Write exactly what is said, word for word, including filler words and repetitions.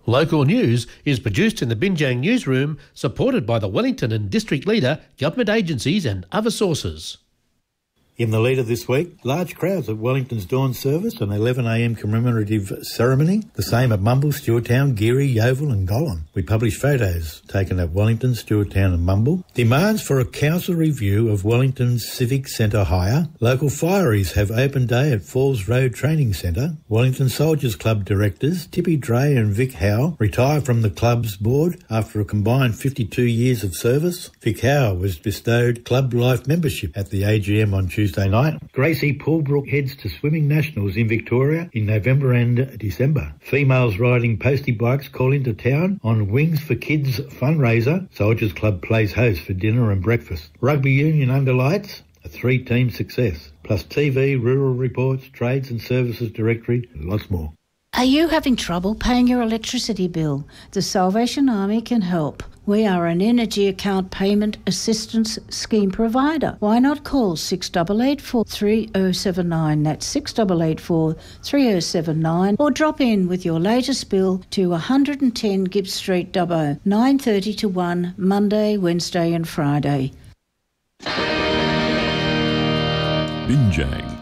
Local news is produced in the Binjang newsroom, supported by the Wellington and District Leader, government agencies and other sources. In the leader this week, large crowds at Wellington's dawn service and eleven a m commemorative ceremony. The same at Mumble, Stewarttown, Geary, Yeovil and Gollum. We published photos taken at Wellington, Stewarttown and Mumble. Demands for a council review of Wellington's Civic Centre hire. Local fireys have open day at Falls Road Training Centre. Wellington Soldiers Club directors Tippy Dray and Vic Howe retire from the club's board after a combined fifty-two years of service. Vic Howe was bestowed Club Life membership at the A G M on Tuesday. Tuesday night. Gracie Poolbrook heads to swimming nationals in Victoria in November and December. Females riding postie bikes call into town on Wings for Kids fundraiser. Soldiers Club plays host for dinner and breakfast. Rugby Union underlights a three-team success. Plus T V, rural reports, trades and services directory, and lots more. Are you having trouble paying your electricity bill? The Salvation Army can help. We are an energy account payment assistance scheme provider. Why not call six eight eight four, three oh seven nine, that's six eight eight four, three oh seven nine, or drop in with your latest bill to one ten Gibbs Street, Dubbo, nine thirty to one, Monday, Wednesday and Friday. Binjang.